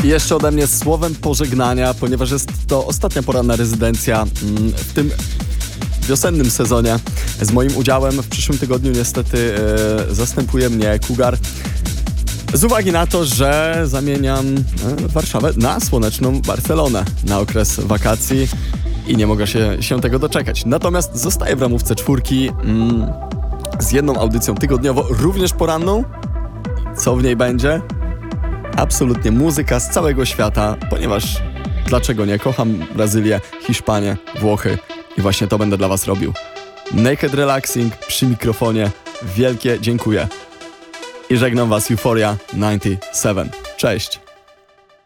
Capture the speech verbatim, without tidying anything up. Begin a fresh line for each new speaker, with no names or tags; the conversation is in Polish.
I jeszcze ode mnie słowem pożegnania, ponieważ jest to ostatnia poranna rezydencja w tym wiosennym sezonie. Z moim udziałem w przyszłym tygodniu niestety e, zastępuje mnie Cougar. Z uwagi na to, że zamieniam e, Warszawę na słoneczną Barcelonę na okres wakacji i nie mogę się, się tego doczekać. Natomiast zostaję w ramówce czwórki mm, z jedną audycją tygodniowo, również poranną. Co w niej będzie? Absolutnie muzyka z całego świata, ponieważ dlaczego nie? Kocham Brazylię, Hiszpanię, Włochy i właśnie to będę dla was robił. Naked Relaxing przy mikrofonie. Wielkie dziękuję. I żegnam was Euphoria dziewięćdziesiąt siedem. Cześć!